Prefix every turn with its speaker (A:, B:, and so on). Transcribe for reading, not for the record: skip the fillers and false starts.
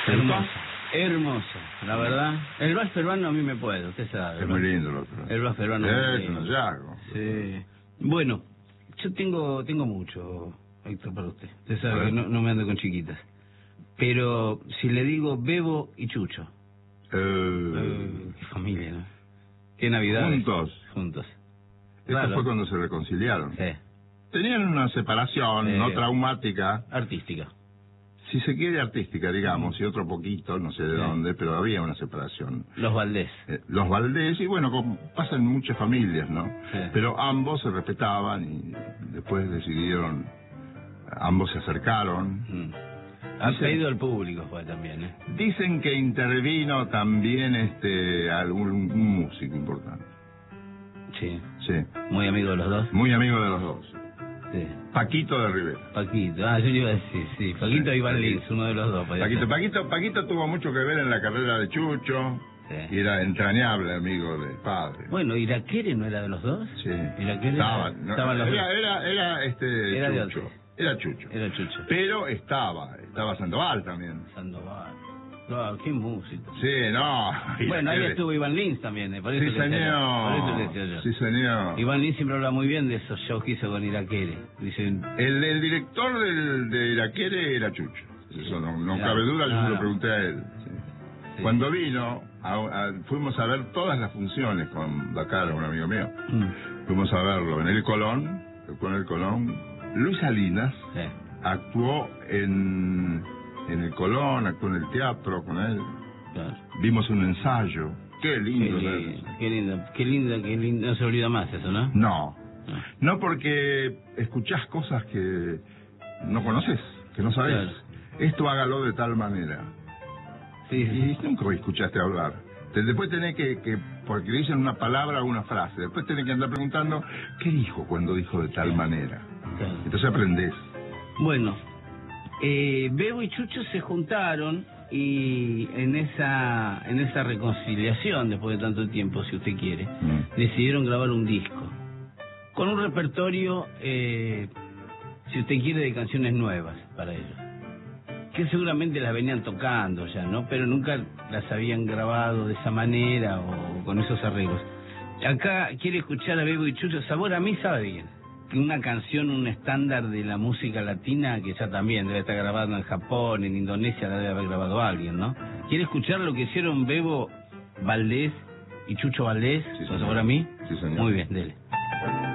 A: Hermoso, hermoso, la verdad. El vals peruano a mí me puede, usted sabe.
B: Es muy lindo el otro.
A: El vals peruano
B: es un hallazgo.
A: Sí. Bueno, yo tengo mucho, Héctor, para usted. Usted sabe que no me ando con chiquitas. Pero si le digo Bebo y Chucho. Qué familia, ¿no? Qué Navidad. Juntos.
B: Esto fue cuando se reconciliaron.
A: Sí.
B: Tenían una separación no traumática.
A: Artística.
B: Si se quiere artística, digamos, y otro poquito, no sé de dónde, pero había una separación.
A: Los Valdés.
B: Los Valdés, y bueno, pasa en muchas familias, ¿no?
A: Sí.
B: Pero ambos se respetaban y después decidieron, ambos se acercaron.
A: Ha pedido al público fue también, ¿eh?
B: Dicen que intervino también un músico importante.
A: Sí.
B: Sí.
A: Muy amigo de los dos.
B: Muy amigo de los dos.
A: Sí.
B: Paquito de Rivera.
A: Paquito, yo le iba a decir, sí. Paquito y Iván Lins, uno de los dos.
B: Paquito tuvo mucho que ver en la carrera de Chucho.
A: Sí.
B: Y era entrañable amigo del padre.
A: Bueno, ¿Iraquere no era de los dos?
B: Sí.
A: Iraquere
B: estaban los dos. Era Chucho. Era Chucho.
A: Era Chucho.
B: Pero estaba Sandoval también.
A: Sandoval. Claro, qué músico.
B: Sí, no.
A: Bueno, ahí estuvo Iván Lins también, por eso
B: sí, señor. Sí, señor.
A: Iván Lins siempre habla muy bien de esos shows que hizo con Iraquere. Dicen...
B: El director de Iraquere era Chucho. Eso no cabe duda, yo se lo pregunté a él. Sí. Sí. Cuando vino, fuimos a ver todas las funciones con Bacaro, un amigo mío. Fuimos a verlo en el Colón, Luis Salinas actuó en el Colón, actuó en el teatro con él.
A: Claro.
B: Vimos un ensayo. Qué lindo.
A: Qué lindo. No se olvida más eso, ¿no?
B: No, porque escuchás cosas que no conoces, que no sabes. Claro. Esto hágalo de tal manera.
A: Sí.
B: Y nunca escuchaste hablar. Después tenés que porque dicen una palabra o una frase, después tenés que andar preguntando ¿qué dijo cuando dijo de tal manera? Claro. Entonces aprendés.
A: Bueno, Bebo y Chucho se juntaron y en esa reconciliación, después de tanto tiempo, si usted quiere, decidieron grabar un disco con un repertorio, si usted quiere, de canciones nuevas para ellos, que seguramente las venían tocando ya, ¿no? Pero nunca las habían grabado de esa manera o con esos arreglos. Acá quiere escuchar a Bebo y Chucho. Sabor a mí sabe bien. Una canción, un estándar de la música latina que ya también debe estar grabado en Japón, en Indonesia, la debe haber grabado alguien, ¿no? ¿Quiere escuchar lo que hicieron Bebo Valdés y Chucho Valdés?
B: Sí,
A: ¿Con Sabor a mí?
B: Sí, señor.
A: Muy bien, dele.